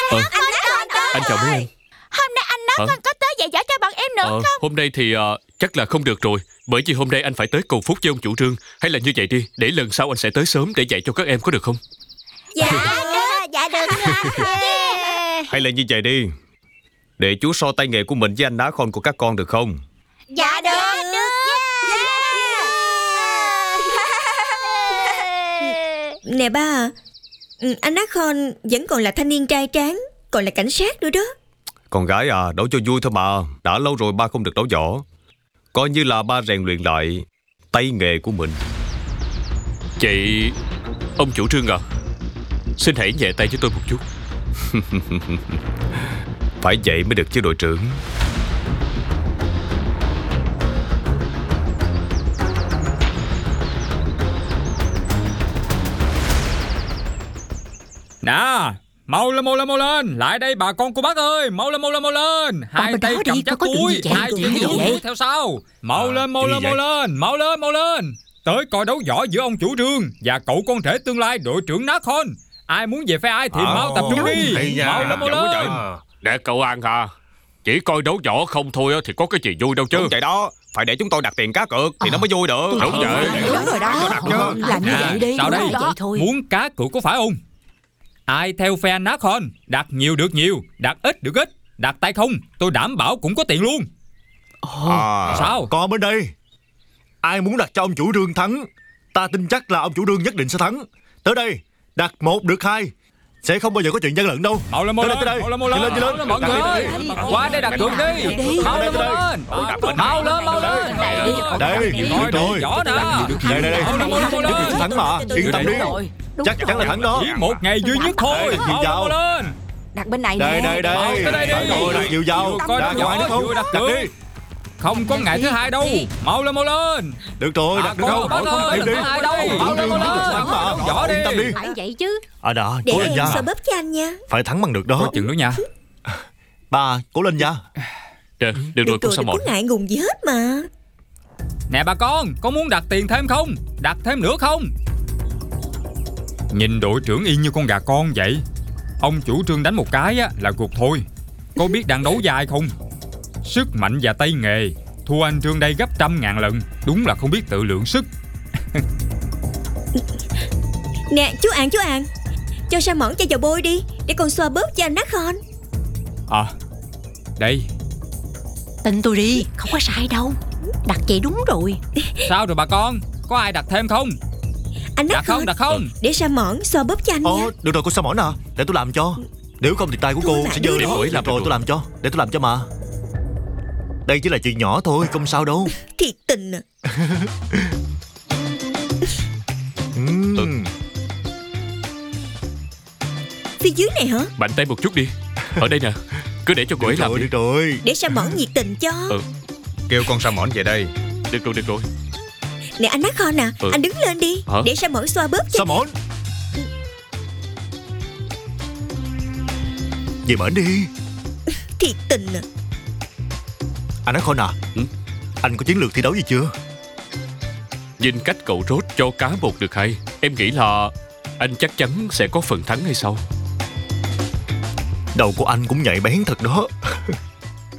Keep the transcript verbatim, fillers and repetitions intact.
Ờ, anh chào mấy em. Hôm nay anh nói con có tới dạy dỗ cho bọn em nữa Ờ, không? hôm nay thì uh, chắc là không được rồi. Bởi vì hôm nay anh phải tới cầu phúc với ông chủ trương. Hay là như vậy đi, để lần sau anh sẽ tới sớm để dạy cho các em, có được không? Dạ được, dạ được anh. Yeah. Hay là như vậy đi, để chú so tay nghề của mình với anh đá con của các con được không? Dạ được, dạ, được. Yeah. Nè ba à, anh Nakhon vẫn còn là thanh niên trai tráng, còn là cảnh sát nữa đó. Con gái à, đấu cho vui thôi mà. Đã lâu rồi ba không được đấu võ. Coi như là ba rèn luyện lại tay nghề của mình. Vậy ông chủ trương à, xin hãy nhẹ tay với tôi một chút. Phải vậy mới được chứ đội trưởng. Nè, mau lên mau lên mau lên, lại đây bà con cô bác ơi, mau lên mau lên mau lên. Hai tay cầm chắc túi, hai chân đuổi theo sau. Mau lên mau lên mau lên, mau lên mau lên. Tới coi đấu võ giữa ông chủ trương và cậu con rể tương lai đội trưởng Nakhon. Ai muốn về phe ai thì mau tập trung đi. Mau lên mau lên. Nè cậu An à, chỉ coi đấu võ không thôi thì có cái gì vui đâu chứ. Đúng vậy đó, phải để chúng tôi đặt tiền cá cược thì nó mới vui được. Đúng vậy. Đúng rồi đó. Làm như vậy đi. Sao đây? Thôi. Muốn cá cược có phải không? Ai theo phe Nakhon, đặt nhiều được nhiều, đặt ít được ít. Đặt tay không, tôi đảm bảo cũng có tiền luôn. À, sao? Còn bên đây, ai muốn đặt cho ông chủ trương thắng, ta tin chắc là ông chủ trương nhất định sẽ thắng. Tới đây, đặt một được hai, sẽ không bao giờ có chuyện gian lận đâu. Mau lên mau lên, mau lên mau lên, lên lên mọi người ơi, qua đây đặt cược đi. Mau lên mau lên, mau lên mau lên. Đây, được rồi. Đây đây đây, nhất định sẽ thắng mà, yên tâm đi. Chắc chắn là thắng đó. Chỉ một ngày duy nhất thôi. Mau lên mau lên. Đặt bên này đây, nè. đây đây đây đây đây. Đặt nhiều vào. Đặt ngoài nữa không? đặt Đặt đi. Không có ngày thứ hai đâu. Mau lên mau lên. Được rồi, đặt được không? Bác ơi, Đi đi. mau lên mau lên. Võ đi. Yên tâm đi. Phải vậy chứ. À đã, để cố lên em nha. xoa bóp cho anh nha. Phải thắng bằng được đó. Có chừng nữa nha. Ba, cố lên nha. Được, được rồi, tôi con sao mỏi. có ngại ngùng gì hết mà. Nè bà con, có muốn đặt tiền thêm không? Đặt thêm nữa không? Nhìn đội trưởng y như con gà con vậy. Ông chủ trương đánh một cái á, là gục thôi. Có biết đang đấu dài không? Sức mạnh và tay nghề thua anh Trương đây gấp trăm ngàn lần. Đúng là không biết tự lượng sức. Nè chú An chú An, cho sa mỏn cho dầu bôi đi, để con xoa bóp cho anh Nakhon. À, đây. Tin tôi đi, không có sai đâu. Đặt vậy đúng rồi. Sao rồi bà con? Có ai đặt thêm không? Anh Đặt Nakhon, không, đặt không? để sa mỏn xoa bóp cho anh nha. Ồ, được rồi cô sao mỏi nè, để tôi làm cho. Nếu không thì tay của cô Thôi sẽ mà dơ đưa đi. đây. Rồi tôi làm cho, để tôi làm cho mà. Đây chỉ là chuyện nhỏ thôi, không sao đâu. Thiệt tình à. Uhm. Phía dưới này hả? Mạnh tay một chút đi. Ở đây nè, cứ để cho cô ấy Được làm rồi, đi. được rồi. Để sa mỏn nhiệt tình cho. Ừ. Kêu con sa mỏn về đây. Được rồi, được rồi. Nè anh Nakhon à, Ừ. anh đứng lên đi. Hả? Để sa mỏn xoa bóp cho. Sao mỏi? Về bển đi. Thiệt tình à. Anh nói Khôn à, ừ? Anh có chiến lược thi đấu gì chưa? Nhìn cách cậu rốt cho cá một được hay, em nghĩ là anh chắc chắn sẽ có phần thắng hay sao? Đầu của anh cũng nhạy bén thật đó.